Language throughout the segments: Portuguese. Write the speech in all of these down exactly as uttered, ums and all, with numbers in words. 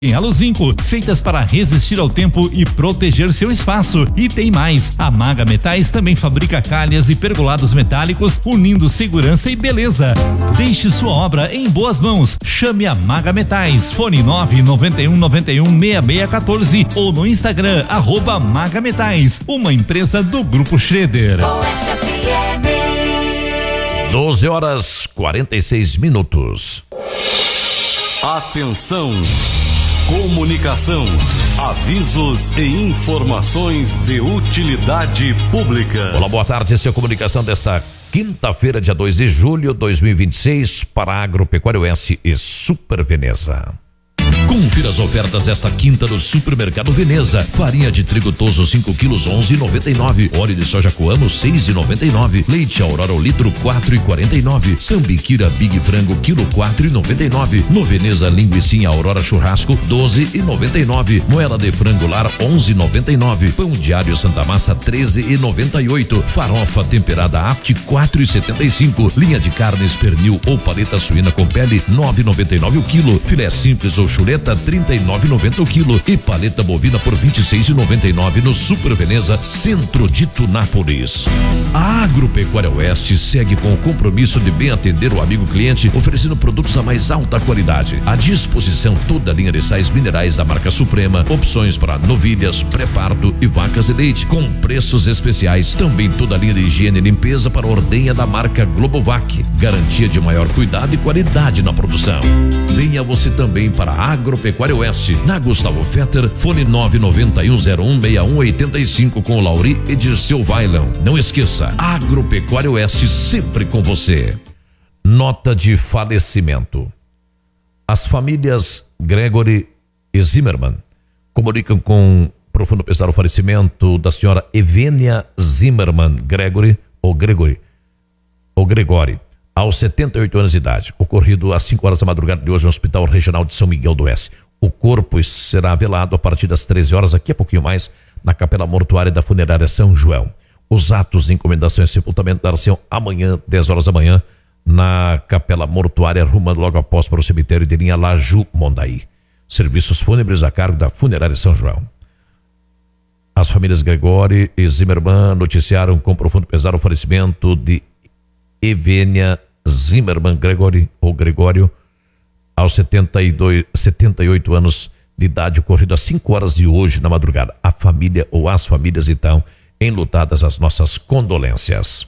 Em Aluzinco, feitas para resistir ao tempo e proteger seu espaço. E tem mais, a Maga Metais também fabrica calhas e pergolados metálicos, unindo segurança e beleza. Deixe sua obra em boas mãos. Chame a Maga Metais. Fone nove nove um nove um seis seis um quatro ou no Instagram arroba Maga Metais, uma empresa do Grupo Schroeder. doze horas quarenta e seis minutos. Atenção! Comunicação, avisos e informações de utilidade pública. Olá, boa tarde, essa é a comunicação desta quinta-feira, dia dois de julho de dois mil e vinte e seis, para Agropecuária Oeste e Super Veneza. Confira as ofertas esta quinta do Supermercado Veneza. Farinha de trigo Toso cinco quilos onze e noventa e nove. Óleo de soja Coamo seis e noventa e nove. Leite Aurora o litro quatro e quarenta e nove. Sambiquira Big Frango quilo quatro e noventa e nove. No Veneza Linguicinha Aurora Churrasco doze e noventa e nove. Moela de frango lar onze e noventa e nove. Pão diário Santa Massa treze e noventa e oito. Farofa temperada Apt quatro e setenta e cinco. Linha de carnes pernil ou paleta suína com pele nove e noventa e nove o quilo. Filé simples ou chuleta trinta e nove e noventa o quilo e paleta bovina por vinte e seis e noventa e nove no Super Veneza, centro de Tunápolis. A Agropecuária Oeste segue com o compromisso de bem atender o amigo cliente, oferecendo produtos a mais alta qualidade. À disposição toda a linha de sais minerais da marca Suprema, opções para novilhas, pré-parto e vacas de leite, com preços especiais. Também toda a linha de higiene e limpeza para ordenha da marca Globovac, garantia de maior cuidado e qualidade na produção. Venha você também para a Agropecuária Oeste, na Gustavo Fetter, fone nove nove um zero um seis um oito cinco com o Lauri e Dirceu Vailão. Não esqueça, Agropecuária Oeste sempre com você. Nota de falecimento. As famílias Gregory e Zimmermann comunicam com profundo pesar o falecimento da senhora Evênia Zimmermann Gregory, ou Gregory, ou Gregori, aos setenta e oito anos de idade, ocorrido às cinco horas da madrugada de hoje no Hospital Regional de São Miguel do Oeste. O corpo será velado a partir das treze horas, aqui a pouquinho mais, na Capela Mortuária da Funerária São João. Os atos de encomendação e sepultamento dar-se amanhã, dez horas da manhã, na Capela Mortuária, rumando logo após para o cemitério de linha Laju, Mondaí. Serviços fúnebres a cargo da Funerária São João. As famílias Gregory e Zimmermann noticiaram com profundo pesar o falecimento de Evênia Zimmermann Gregory, ou Gregório, aos setenta e dois, setenta e oito anos de idade, ocorrido às cinco horas de hoje na madrugada. A família ou as famílias, então, enlutadas, as nossas condolências.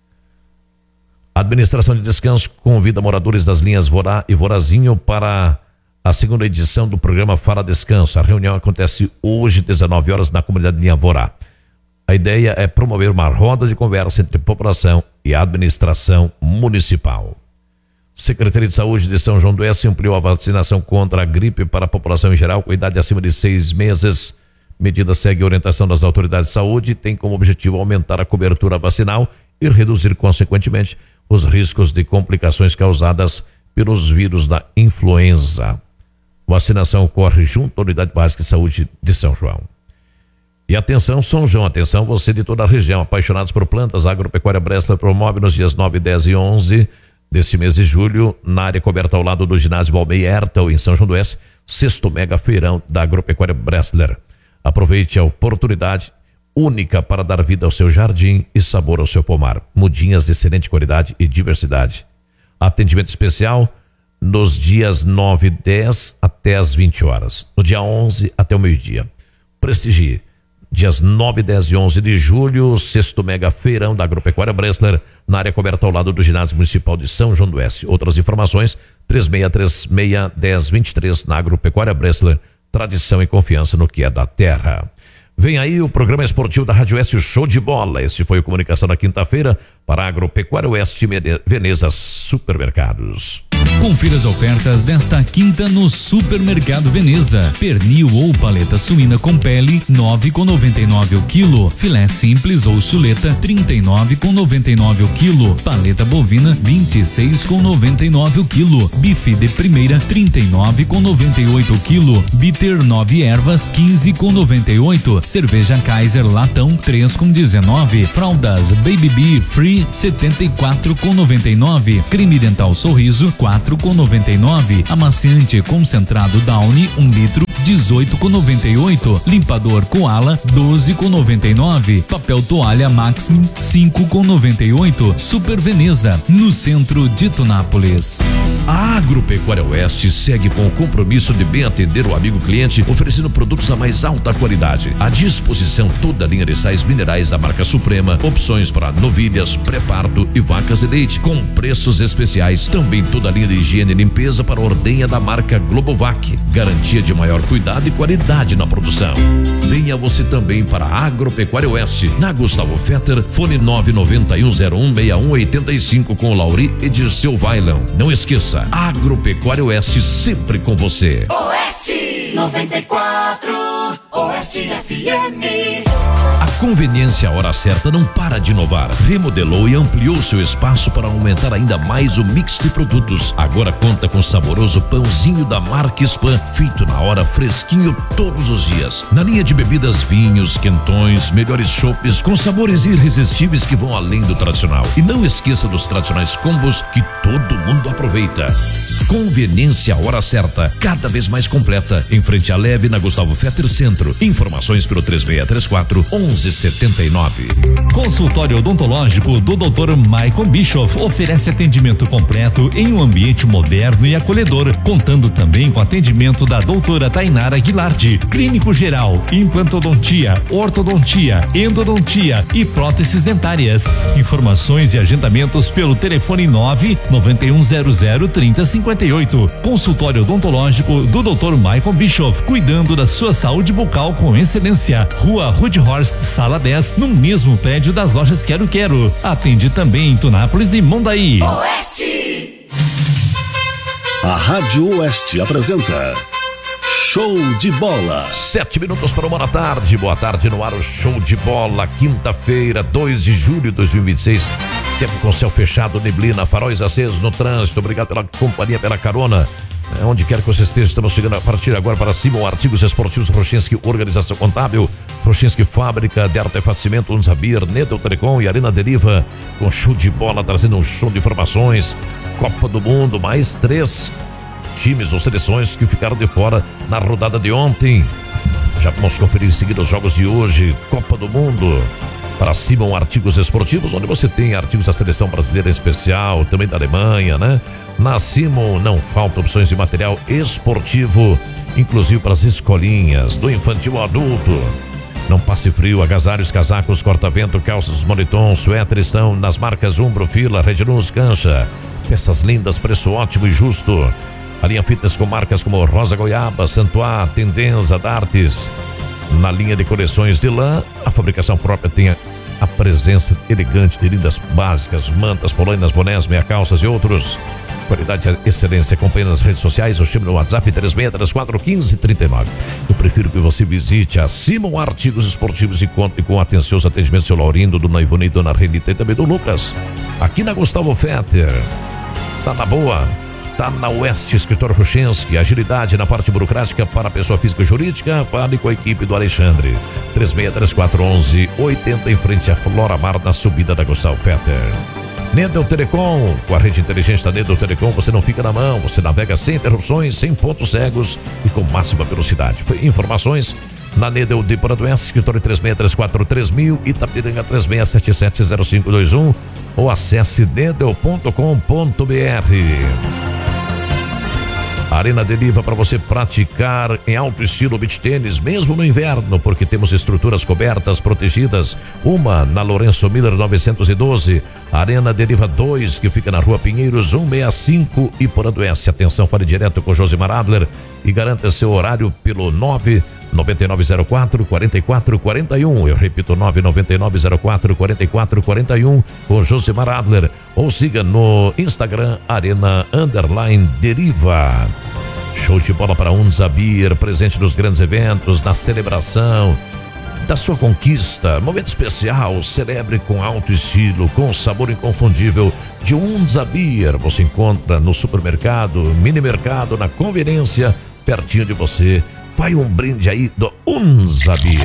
A Administração de Descanso convida moradores das linhas Vorá e Vorazinho para a segunda edição do programa Fala Descanso. A reunião acontece hoje, dezenove horas, na comunidade linha Vorá. A ideia é promover uma roda de conversa entre população e administração municipal. Secretaria de Saúde de São João do Oeste ampliou a vacinação contra a gripe para a população em geral com idade acima de seis meses. Medida segue a orientação das autoridades de saúde e tem como objetivo aumentar a cobertura vacinal e reduzir, consequentemente, os riscos de complicações causadas pelos vírus da influenza. Vacinação ocorre junto à Unidade Básica de Saúde de São João. E atenção, São João, atenção você de toda a região, apaixonados por plantas, a Agropecuária Bressler promove nos dias nove, dez e onze deste mês de julho, na área coberta ao lado do ginásio Valmei Ertel, em São João do Oeste, sexto mega feirão da Agropecuária Bressler. Aproveite a oportunidade única para dar vida ao seu jardim e sabor ao seu pomar. Mudinhas de excelente qualidade e diversidade. Atendimento especial nos dias nove, dez até as vinte horas. No dia onze até o meio-dia. Prestigie. Dias nove, dez e onze de julho, sexto mega feirão da Agropecuária Bressler, na área coberta ao lado do ginásio municipal de São João do Oeste. Outras informações, três seis três seis, um zero dois três na Agropecuária Bressler, tradição e confiança no que é da terra. Vem aí o programa esportivo da Rádio Oeste, Show de Bola. Esse foi o Comunicação na quinta-feira para a Agropecuária Oeste Veneza Supermercados. Confira as ofertas desta quinta no Supermercado Veneza. Pernil ou paleta suína com pele, nove com noventa e nove o quilo. Filé simples ou chuleta, trinta e nove com noventa e nove o quilo. Paleta bovina, vinte e seis com noventa e nove o quilo. Bife de primeira, trinta e nove com noventa e oito o quilo. Bitter nove ervas, quinze com noventa e oito. Cerveja Kaiser latão, três com dezenove. Fraldas Baby Bee Free, setenta e quatro com noventa e nove. Creme dental Sorriso, quatro quatro com noventa e nove. Amaciante concentrado Downy um litro dezoito com noventa e oito. Limpador Koala doze com noventa e nove. Papel toalha Maxim cinco com noventa e oito. Super Veneza, no centro de Tunápolis. A Agropecuária Oeste segue com o compromisso de bem atender o amigo cliente, oferecendo produtos a mais alta qualidade. À disposição toda a linha de sais minerais da marca Suprema, opções para novilhas, pré-parto e vacas de leite, com preços especiais. Também toda a linha de higiene e limpeza para a ordenha da marca Globovac, garantia de maior cuidado e qualidade na produção. Venha você também para a Agropecuária Oeste, na Gustavo Fetter, fone nove nove um zero um seis um oito cinco com o Lauri e Dirceu Vailão. Não esqueça, Agropecuária Oeste sempre com você. Oeste noventa e quatro, Oeste F M. A Conveniência Hora Certa não para de inovar. Remodelou e ampliou seu espaço para aumentar ainda mais o mix de produtos. Agora conta com o saboroso pãozinho da marca Spam, feito na hora, fresquinho todos os dias. Na linha de bebidas, vinhos, quentões, melhores chopes com sabores irresistíveis que vão além do tradicional. E não esqueça dos tradicionais combos que todo mundo aproveita. Conveniência Hora Certa, cada vez mais completa, em frente à Leve, na Gustavo Fetter Centro. Informações pelo três seis três quatro, onze setenta e nove. Consultório odontológico do doutor Michael Bischoff oferece atendimento completo em um ambiente moderno e acolhedor, contando também com atendimento da doutora Tainara Guilardi, clínico geral, implantodontia, ortodontia, endodontia e próteses dentárias. Informações e agendamentos pelo telefone nove nove um zero zero trinta cinquenta e oito. Consultório odontológico do doutor Michael Bischoff, cuidando da sua saúde bucal com excelência. Rua Rudhorst, sala dez, no mesmo prédio das lojas Quero Quero. Atende também em Tunápolis e Mondaí. Oeste. A Rádio Oeste apresenta Show de Bola. Sete minutos para uma da tarde. Boa tarde no ar, o Show de Bola. Quinta-feira, dois de julho de dois mil e vinte e seis. Tempo com céu fechado, neblina, faróis acesos no trânsito. Obrigado pela companhia, pela carona. É, onde quer que você esteja, estamos chegando a partir agora para Simon Artigos Esportivos Rochinski, Organização Contábil, Rochinski Fábrica de Artefato Unzabir, Nedel Telecom e Arena Deriva, com show de bola, trazendo um show de informações. Copa do Mundo, mais três times ou seleções que ficaram de fora na rodada de ontem. Já vamos conferir em seguida os jogos de hoje. Copa do Mundo para Simon Artigos Esportivos, onde você tem artigos da seleção brasileira em especial, também da Alemanha, né? Na Simon não faltam opções de material esportivo, inclusive para as escolinhas, do infantil ao adulto. Não passe frio, agasalhos, casacos, corta-vento, calças, moletom, suéter estão nas marcas Umbro, Fila, Redluz, Cancha. Peças lindas, preço ótimo e justo. A linha fitness com marcas como Rosa Goiaba, Santuá, Tendenza, Dartes. Na linha de coleções de lã, a fabricação própria tem a, a presença elegante de lindas básicas, mantas, polainas, bonés, meia calças e outros. Qualidade e excelência. Acompanhe nas redes sociais, ou chame no WhatsApp três seis três quatro, um cinco três nove. Eu prefiro que você visite a Simon Artigos Esportivos e conte com atencioso atendimento do seu Laurindo, do Ivone e Dona Renita e também do Lucas. Aqui na Gustavo Fetter. Tá na boa. Tá na Oeste, Escritório Rochinski, agilidade na parte burocrática para a pessoa física e jurídica. Fale com a equipe do Alexandre. três seis três quatro, onze oitenta, em frente à Flora Mar, na subida da Gustavo Fetter. Nedel Telecom, com a rede inteligente da Nedel Telecom, você não fica na mão, você navega sem interrupções, sem pontos cegos e com máxima velocidade. Informações na Nedel de Paradoense, escritório três seis três quatro, três mil, Itapiranga três seis sete sete zero cinco dois um, ou acesse nedel ponto com ponto br. Arena Deriva para você praticar em alto estilo beach tênis, mesmo no inverno, porque temos estruturas cobertas, protegidas. Uma na Lourenço Miller novecentos e doze, Arena Deriva dois, que fica na Rua Pinheiros cento e sessenta e cinco e Poranduense. Atenção, fale direto com Josimar Adler e garanta seu horário pelo nove nove nove zero quatro, quatro quatro quatro um. Eu repito, nove nove nove zero quatro, quatro quatro quatro um com Josimar Adler, ou siga no Instagram Arena Underline Deriva. Show de bola para Unzabir, presente nos grandes eventos, na celebração da sua conquista. Momento especial, celebre com alto estilo, com sabor inconfundível de Unzabir. Você encontra no supermercado, mini mercado, na conveniência, pertinho de você. Vai um brinde aí do Unzabir.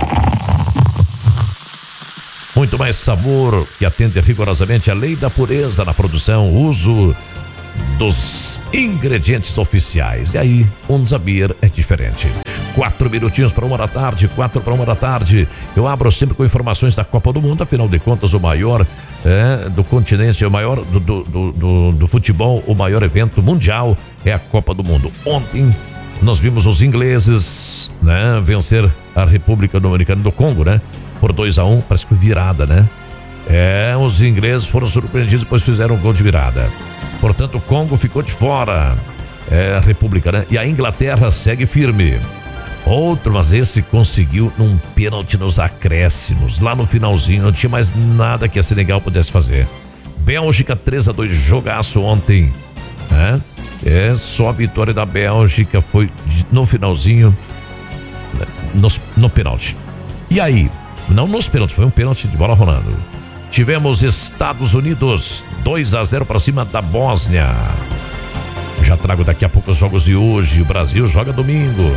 Muito mais sabor, que atende rigorosamente a lei da pureza na produção, uso dos ingredientes oficiais. E aí, um Zabir é diferente. Quatro minutinhos para uma da tarde, quatro para uma da tarde. Eu abro sempre com informações da Copa do Mundo, afinal de contas, o maior é, do continente, o maior do, do, do, do, do futebol, o maior evento mundial é a Copa do Mundo. Ontem nós vimos os ingleses, né, vencer a República Dominicana do Congo, né? Por dois a um, parece que virada, né? É, os ingleses foram surpreendidos, depois fizeram um gol de virada. Portanto, o Congo ficou de fora. É a República, né? E a Inglaterra segue firme. Outro, mas esse conseguiu num pênalti nos acréscimos. Lá no finalzinho, não tinha mais nada que a Senegal pudesse fazer. Bélgica três a dois, jogaço ontem, né? É, só a vitória da Bélgica foi no finalzinho, no, no pênalti. E aí, não nos pênaltis, foi um pênalti de bola rolando. Tivemos Estados Unidos dois a zero para cima da Bósnia. Já trago daqui a pouco os jogos de hoje. O Brasil joga domingo.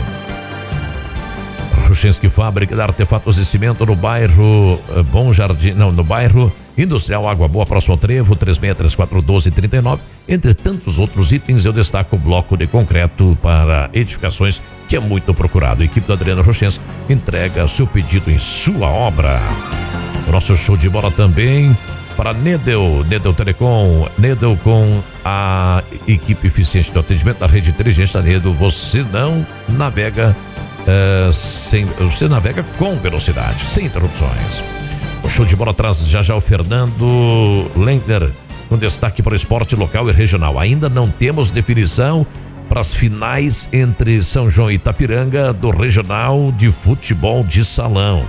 Ruchenski, fábrica de artefatos e cimento no bairro Bom Jardim, não, no bairro Industrial Água Boa, próximo ao Trevo, três seis três quatro um dois três nove. Entre tantos outros itens, eu destaco o bloco de concreto para edificações, que é muito procurado. A equipe do Adriano Ruchenski entrega seu pedido em sua obra. O nosso show de bola também para Nedel, Nedel Telecom, Nedel com a equipe eficiente do atendimento da rede inteligente da Nedel. Você não navega Uh, sem, você navega com velocidade, sem interrupções. O show de bola traz já já o Fernando Lender, com destaque para o esporte local e regional. Ainda não temos definição para as finais entre São João e Itapiranga do Regional de Futebol de Salão.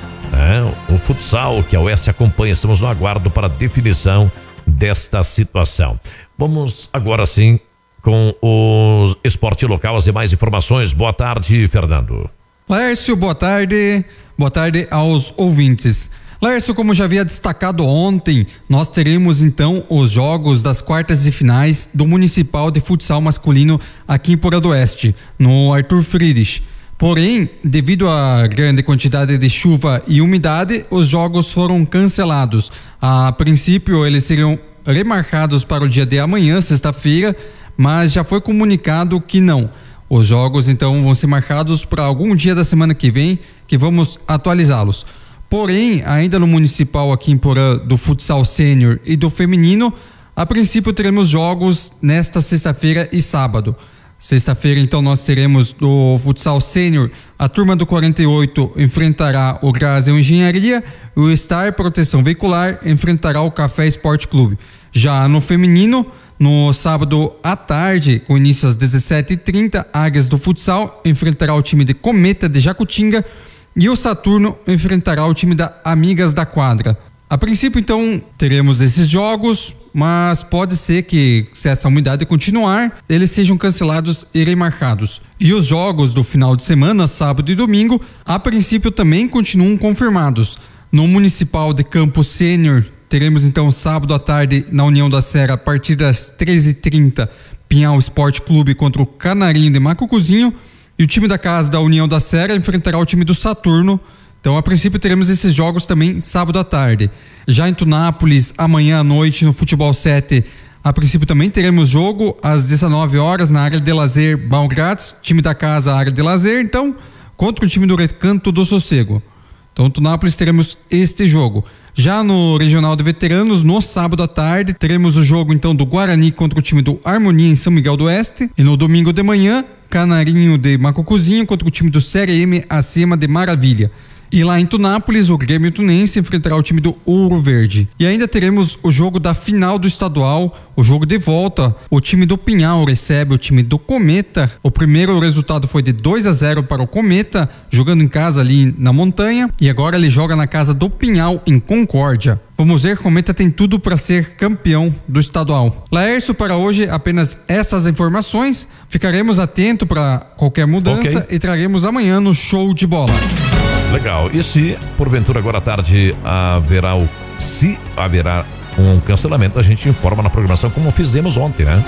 É, o futsal que a Oeste acompanha, estamos no aguardo para a definição desta situação. Vamos agora sim com o esporte local, as demais informações. Boa tarde, Fernando. Lércio, boa tarde. Boa tarde aos ouvintes. Lércio, como já havia destacado ontem, nós teremos então os jogos das quartas de finais do Municipal de Futsal Masculino aqui em Porã do Oeste, no Arthur Friedrich. Porém, devido à grande quantidade de chuva e umidade, os jogos foram cancelados. A princípio, eles seriam remarcados para o dia de amanhã, sexta-feira, mas já foi comunicado que não. Os jogos então vão ser marcados para algum dia da semana que vem, que vamos atualizá-los. Porém, ainda no municipal aqui em Porã, do futsal sênior e do feminino, a princípio teremos jogos nesta sexta-feira e sábado. Sexta-feira então nós teremos do futsal sênior, a turma do quarenta e oito enfrentará o Grazel Engenharia e o Star Proteção Veicular enfrentará o Café Esporte Clube. Já no feminino, no sábado à tarde, com início às dezessete e trinta, Águias do Futsal enfrentará o time de Cometa de Jacutinga e o Saturno enfrentará o time da Amigas da Quadra. A princípio, então, teremos esses jogos, mas pode ser que, se essa umidade continuar, eles sejam cancelados e remarcados. E os jogos do final de semana, sábado e domingo, a princípio também continuam confirmados. No Municipal de Campo Sênior, teremos então sábado à tarde na União da Serra, a partir das treze e trinta, Pinhal Esporte Clube contra o Canarinho de Macucuzinho, e o time da casa da União da Serra enfrentará o time do Saturno. Então, a princípio, teremos esses jogos também sábado à tarde. Já em Tunápolis, amanhã à noite, no Futebol sete, a princípio também teremos jogo às dezenove horas na área de lazer Balgratz, time da casa, área de lazer, então, contra o time do Recanto do Sossego. Então, Tunápolis, teremos este jogo. Já no Regional de Veteranos, no sábado à tarde, teremos o jogo então do Guarani contra o time do Harmonia em São Miguel do Oeste. E no domingo de manhã, Canarinho de Macucuzinho contra o time do Série M acima de Maravilha. E lá em Tunápolis, o Grêmio Tunense enfrentará o time do Ouro Verde. E ainda teremos o jogo da final do estadual, o jogo de volta. O time do Pinhal recebe o time do Cometa. O primeiro resultado foi de dois a zero para o Cometa, jogando em casa ali na montanha. E agora ele joga na casa do Pinhal, em Concórdia. Vamos ver, o Cometa tem tudo para ser campeão do estadual. Laércio, para hoje, apenas essas informações. Ficaremos atentos para qualquer mudança, okay, e traremos amanhã no Show de Bola. Legal. E se porventura agora à tarde haverá o se haverá um cancelamento, a gente informa na programação, como fizemos ontem, né?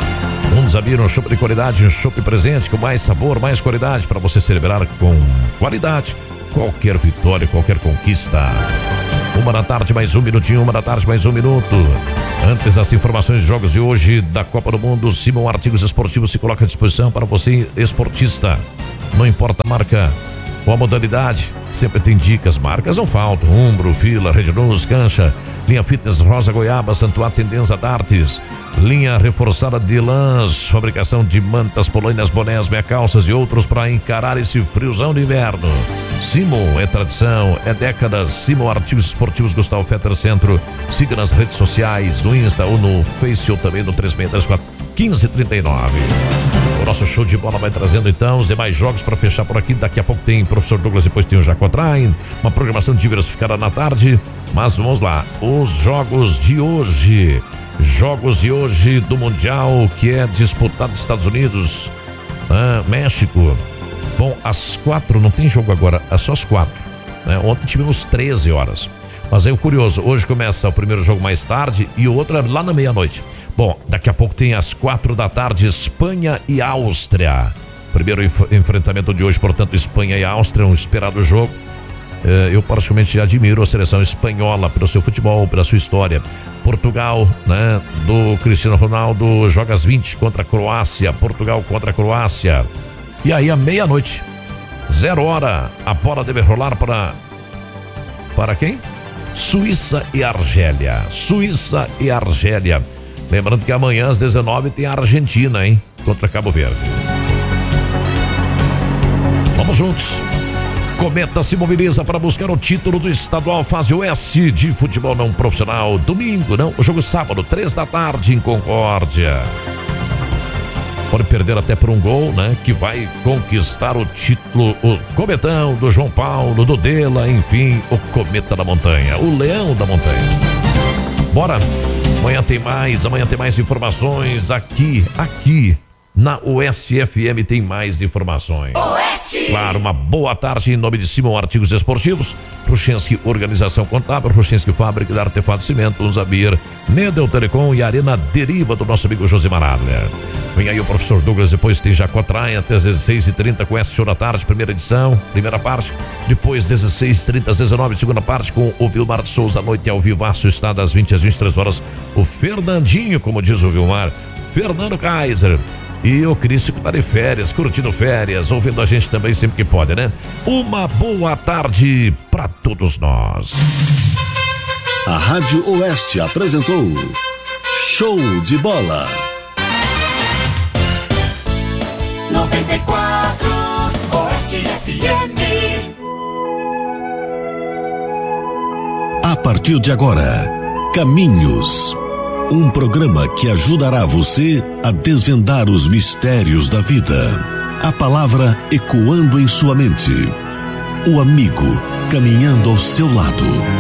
Um Zabir, um chopp de qualidade, um chopp presente com mais sabor, mais qualidade, para você celebrar com qualidade qualquer vitória, qualquer conquista. Uma da tarde, mais um minutinho, uma da tarde, mais um minuto. Antes das informações de jogos de hoje da Copa do Mundo, Simon Artigos Esportivos se coloca à disposição para você, esportista. Não importa a marca ou a modalidade, sempre tem dicas. Marcas não faltam: Umbro, Fila, Rede Luz, Cancha, linha Fitness, Rosa Goiaba, Santuá, Tendência Dartes, linha reforçada de lãs, fabricação de mantas, polainas, bonés, meia calças e outros para encarar esse friozão de inverno. Simon é tradição, é décadas. Simon Artigos Esportivos, Gustavo Fetter Centro. Siga nas redes sociais, no Insta ou no Face ou também no três seis três quatro, um cinco três nove. O nosso show de bola vai trazendo então os demais jogos para fechar por aqui. Daqui a pouco tem o professor Douglas, depois tem o Jacotrain, uma programação diversificada na tarde. Mas vamos lá, os jogos de hoje. Jogos de hoje do Mundial, que é disputado nos Estados Unidos, ah, México. Bom, às quatro, não tem jogo agora, é só às quatro, né? Ontem tivemos treze horas. Mas aí o curioso, hoje começa o primeiro jogo mais tarde e o outro é lá na meia-noite. Bom, daqui a pouco tem às quatro da tarde Espanha e Áustria. Primeiro enf- enfrentamento de hoje, portanto, Espanha e Áustria, um esperado jogo. Eh, eu praticamente admiro a seleção espanhola pelo seu futebol, pela sua história. Portugal, né, do Cristiano Ronaldo, joga às vinte contra a Croácia. Portugal contra a Croácia. E aí, à meia-noite, zero hora, a bola deve rolar para... Para quem? Suíça e Argélia. Suíça e Argélia. Lembrando que amanhã às dezenove tem a Argentina, hein? Contra Cabo Verde. Vamos juntos. Cometa se mobiliza para buscar o título do estadual fase oeste de futebol não profissional. Domingo, não? O jogo sábado, três da tarde em Concórdia. Pode perder até por um gol, né? Que vai conquistar o título, o Cometão do João Paulo, do Dela, enfim, o Cometa da Montanha, o Leão da Montanha. Bora! Amanhã tem mais, amanhã tem mais informações aqui, aqui na Oeste F M tem mais informações. Oeste! Claro, uma boa tarde em nome de Simon Artigos Esportivos, Ruchenski Organização Contábil, Ruchenski Fábrica de Artefato Cimento, Unzabir, Nedel Telecom e Arena Deriva do nosso amigo Josimar Adler. Vem aí o professor Douglas, depois tem Jacotrain até às dezesseis e trinta com essa show da tarde, primeira edição, primeira parte. Depois dezesseis e trinta às dezenove, segunda parte com o Vilmar de Souza, à noite ao vivaço, está das vinte às vinte e três horas. O Fernandinho, como diz o Vilmar, Fernando Kaiser. E o Cristo que tá de férias, curtindo férias, ouvindo a gente também sempre que pode, né? Uma boa tarde para todos nós. A Rádio Oeste apresentou Show de Bola. noventa e quatro Oeste F M. A partir de agora, Caminhos. Um programa que ajudará você a desvendar os mistérios da vida. A palavra ecoando em sua mente. O amigo caminhando ao seu lado.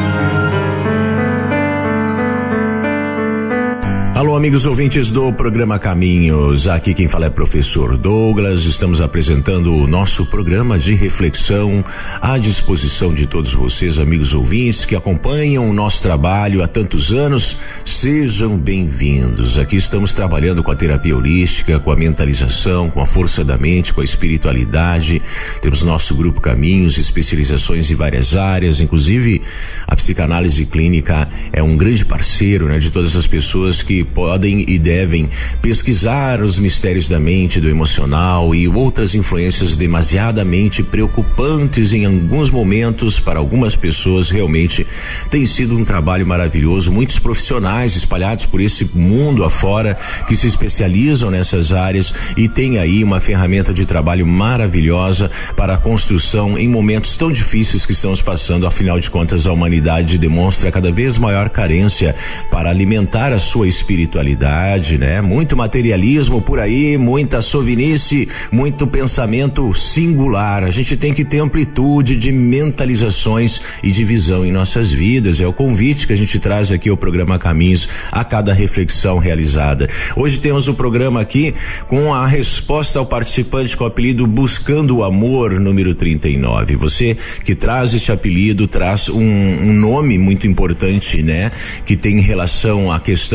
Alô, amigos ouvintes do programa Caminhos, aqui quem fala é professor Douglas. Estamos apresentando o nosso programa de reflexão à disposição de todos vocês, amigos ouvintes que acompanham o nosso trabalho há tantos anos. Sejam bem-vindos. Aqui estamos trabalhando com a terapia holística, com a mentalização, com a força da mente, com a espiritualidade. Temos nosso grupo Caminhos, especializações em várias áreas, inclusive a psicanálise clínica é um grande parceiro, né, de todas as pessoas que podem e devem pesquisar os mistérios da mente, do emocional e outras influências demasiadamente preocupantes em alguns momentos para algumas pessoas. Realmente tem sido um trabalho maravilhoso. Muitos profissionais espalhados por esse mundo afora que se especializam nessas áreas e tem aí uma ferramenta de trabalho maravilhosa para a construção em momentos tão difíceis que estamos passando. Afinal de contas, a humanidade demonstra cada vez maior carência para alimentar a sua espiritualidade. espiritualidade, né? Muito materialismo por aí, muita sovinice, muito pensamento singular. A gente tem que ter amplitude de mentalizações e de visão em nossas vidas. É o convite que a gente traz aqui ao programa Caminhos a cada reflexão realizada. Hoje temos o programa aqui com a resposta ao participante com o apelido Buscando o Amor, número trinta e nove. Você que traz este apelido traz um, um nome muito importante, né? Que tem relação à questão dos sentimentos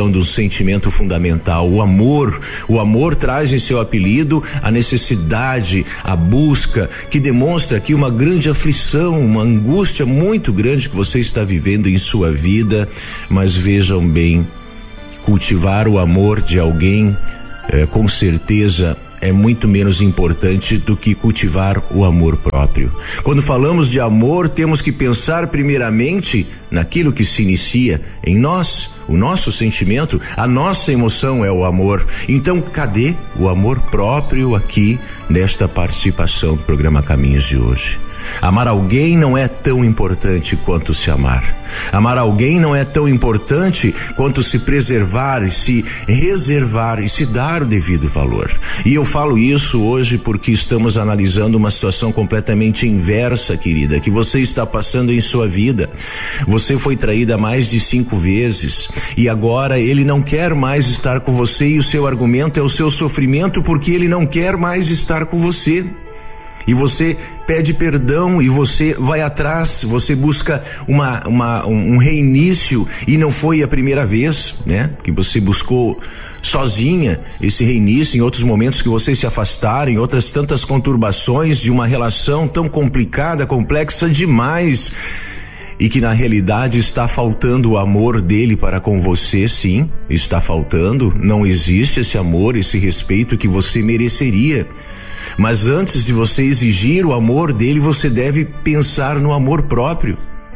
sentimento fundamental. O amor, o amor traz em seu apelido a necessidade, a busca, que demonstra aqui uma grande aflição, uma angústia muito grande que você está vivendo em sua vida. Mas vejam bem, cultivar o amor de alguém, é, com certeza, é muito menos importante do que cultivar o amor próprio. Quando falamos de amor, temos que pensar primeiramente naquilo que se inicia em nós. O nosso sentimento, a nossa emoção é o amor. Então, cadê o amor próprio aqui nesta participação do programa Caminhos de hoje? Amar alguém não é tão importante quanto se amar. Amar alguém não é tão importante quanto se preservar, se reservar e se dar o devido valor. E eu falo isso hoje porque estamos analisando uma situação completamente inversa, querida, que você está passando em sua vida. Você foi traída mais de cinco vezes e agora ele não quer mais estar com você, e o seu argumento é o seu sofrimento porque ele não quer mais estar com você. E você pede perdão e você vai atrás, você busca uma, uma, um reinício, e não foi a primeira vez, né? Que você buscou sozinha esse reinício, em outros momentos que vocês se afastaram, em outras tantas conturbações de uma relação tão complicada, complexa demais, e que na realidade está faltando o amor dele para com você. Sim, está faltando, não existe esse amor, esse respeito que você mereceria. Mas antes de você exigir o amor dele, você deve pensar no amor próprio.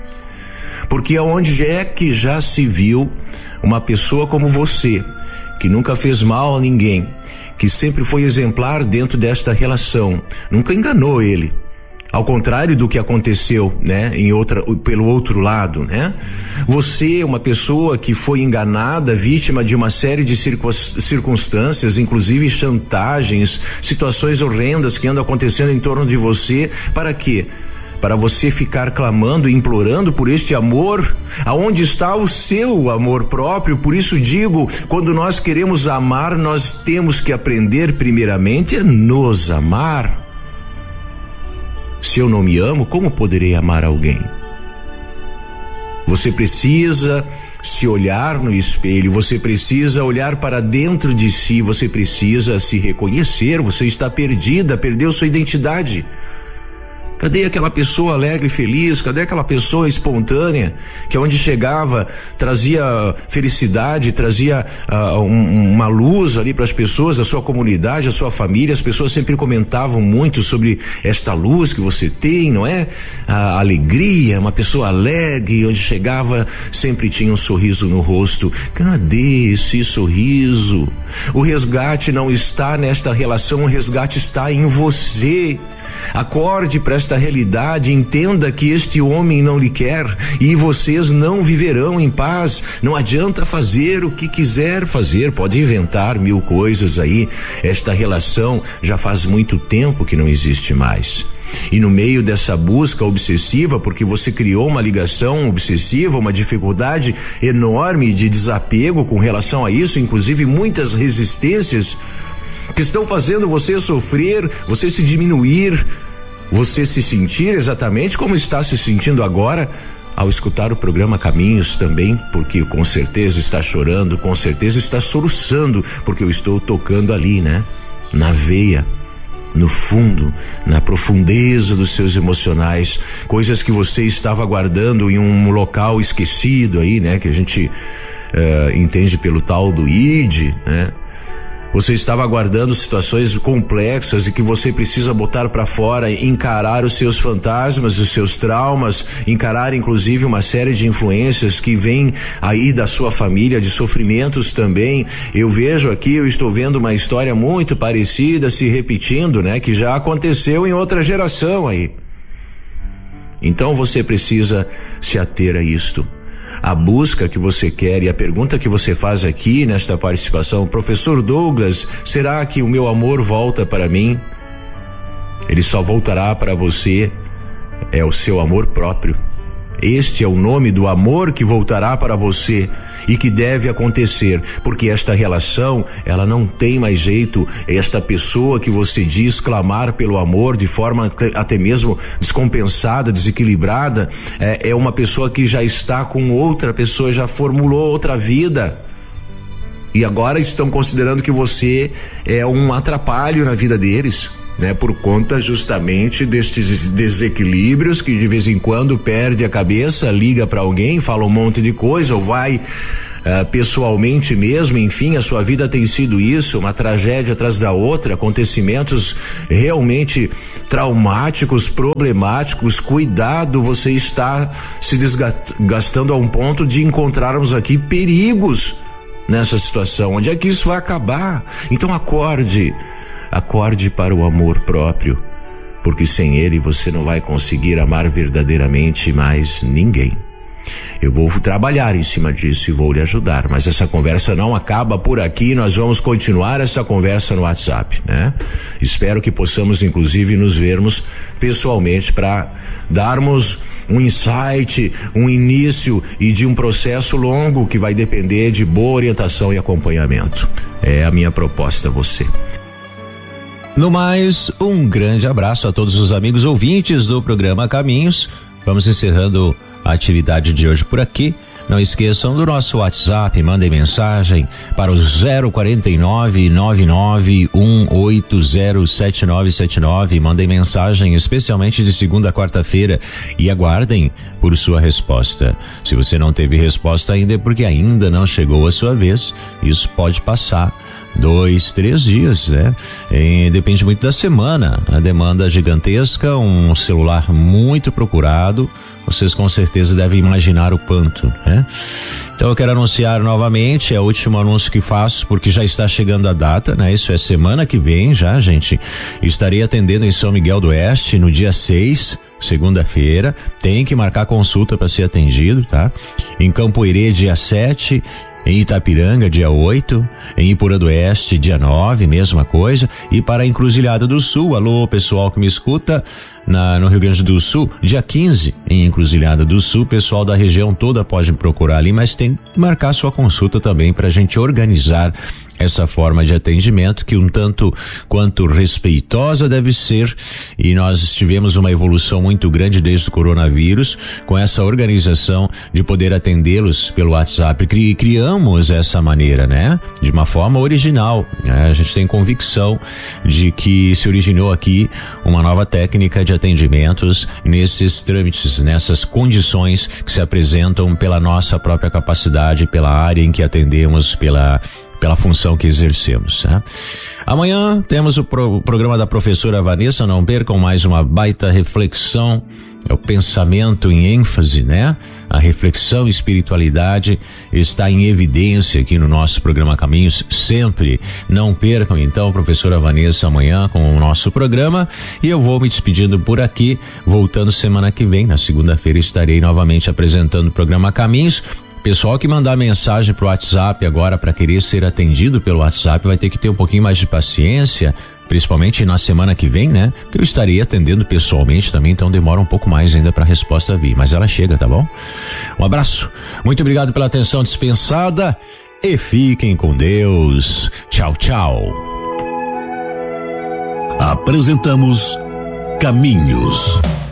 Porque aonde é que já se viu uma pessoa como você, que nunca fez mal a ninguém, que sempre foi exemplar dentro desta relação, nunca enganou ele? Ao contrário do que aconteceu, né, em outra, pelo outro lado, né? Você é uma pessoa que foi enganada, vítima de uma série de circunstâncias, inclusive chantagens, situações horrendas que andam acontecendo em torno de você. Para quê? Para você ficar clamando e implorando por este amor? Aonde está o seu amor próprio? Por isso digo, quando nós queremos amar, nós temos que aprender primeiramente a nos amar. Se eu não me amo, como poderei amar alguém? Você precisa se olhar no espelho, você precisa olhar para dentro de si, você precisa se reconhecer. Você está perdida, perdeu sua identidade. Cadê aquela pessoa alegre e feliz? Cadê aquela pessoa espontânea que onde chegava trazia felicidade, trazia uh, um, uma luz ali para as pessoas, a sua comunidade, a sua família? As pessoas sempre comentavam muito sobre esta luz que você tem, não é? A alegria, uma pessoa alegre, onde chegava sempre tinha um sorriso no rosto. Cadê esse sorriso? O resgate não está nesta relação, o resgate está em você. Acorde para esta realidade, entenda que este homem não lhe quer e vocês não viverão em paz. Não adianta fazer o que quiser fazer, pode inventar mil coisas aí. Esta relação já faz muito tempo que não existe mais. E no meio dessa busca obsessiva, porque você criou uma ligação obsessiva, uma dificuldade enorme de desapego com relação a isso, inclusive muitas resistências que estão fazendo você sofrer, você se diminuir, você se sentir exatamente como está se sentindo agora ao escutar o programa Caminhos também, porque com certeza está chorando, com certeza está soluçando, porque eu estou tocando ali, né? Na veia, no fundo, na profundeza dos seus emocionais, coisas que você estava guardando em um local esquecido aí, né? Que a gente uh, entende pelo tal do I D, né? Você estava aguardando situações complexas e que você precisa botar para fora, encarar os seus fantasmas, os seus traumas, encarar inclusive uma série de influências que vêm aí da sua família, de sofrimentos também. Eu vejo aqui, eu estou vendo uma história muito parecida se repetindo, né? Que já aconteceu em outra geração aí. Então você precisa se ater a isto. A busca que você quer e a pergunta que você faz aqui nesta participação: professor Douglas, será que o meu amor volta para mim? Ele só voltará para você, é o seu amor próprio. Este é o nome do amor que voltará para você e que deve acontecer, porque esta relação, ela não tem mais jeito. Esta pessoa que você diz clamar pelo amor de forma até mesmo descompensada, desequilibrada, é, é uma pessoa que já está com outra pessoa, já formulou outra vida. E agora estão considerando que você é um atrapalho na vida deles, né? Por conta justamente destes desequilíbrios que de vez em quando perde a cabeça, liga para alguém, fala um monte de coisa ou vai uh, pessoalmente mesmo, enfim, a sua vida tem sido isso, uma tragédia atrás da outra, acontecimentos realmente traumáticos, problemáticos. Cuidado, você está se desgastando a um ponto de encontrarmos aqui perigos nessa situação. Onde é que isso vai acabar? Então acorde, acorde para o amor próprio, porque sem ele você não vai conseguir amar verdadeiramente mais ninguém. Eu vou trabalhar em cima disso e vou lhe ajudar, mas essa conversa não acaba por aqui, nós vamos continuar essa conversa no WhatsApp, né? Espero que possamos inclusive nos vermos pessoalmente para darmos um insight, um início e de um processo longo que vai depender de boa orientação e acompanhamento. É a minha proposta a você. No mais, um grande abraço a todos os amigos ouvintes do programa Caminhos. Vamos encerrando a atividade de hoje por aqui. Não esqueçam do nosso WhatsApp, mandem mensagem para o zero quarenta e nove, nove nove um oito zero sete nove sete nove. Mandem mensagem especialmente de segunda a quarta-feira e aguardem por sua resposta. Se você não teve resposta ainda é porque ainda não chegou a sua vez. Isso pode passar dois, três dias, né? E depende muito da semana. A demanda gigantesca, um celular muito procurado. Vocês com certeza devem imaginar o quanto, né? Então eu quero anunciar novamente, é o último anúncio que faço, porque já está chegando a data, né? Isso é semana que vem já, gente. Estarei atendendo em São Miguel do Oeste no dia seis, segunda-feira. Tem que marcar consulta para ser atendido, tá? Em Campo Herê, dia sete. Em Itapiranga, dia oito, em Ipura do Oeste, dia nove, mesma coisa, e para a Encruzilhada do Sul, alô pessoal que me escuta, na, no Rio Grande do Sul, dia quinze, em Encruzilhada do Sul, pessoal da região toda pode me procurar ali, mas tem que marcar sua consulta também para a gente organizar essa forma de atendimento que um tanto quanto respeitosa deve ser, e nós tivemos uma evolução muito grande desde o coronavírus com essa organização de poder atendê-los pelo WhatsApp. Cri, criamos essa maneira, né? De uma forma original, né? A gente tem convicção de que se originou aqui uma nova técnica de atendimentos nesses trâmites, nessas condições que se apresentam pela nossa própria capacidade, pela área em que atendemos, pela pela função que exercemos, né? Amanhã temos o, pro, o programa da professora Vanessa, não percam mais uma baita reflexão, é o pensamento em ênfase, né? A reflexão e espiritualidade está em evidência aqui no nosso programa Caminhos, sempre. Não percam então, professora Vanessa, amanhã com o nosso programa, e eu vou me despedindo por aqui, voltando semana que vem, na segunda-feira estarei novamente apresentando o programa Caminhos. Pessoal que mandar mensagem pro WhatsApp agora para querer ser atendido pelo WhatsApp vai ter que ter um pouquinho mais de paciência, principalmente na semana que vem, né? Porque eu estarei atendendo pessoalmente também, então demora um pouco mais ainda para a resposta vir, mas ela chega, tá bom? Um abraço, muito obrigado pela atenção dispensada e fiquem com Deus. Tchau, tchau. Apresentamos Caminhos.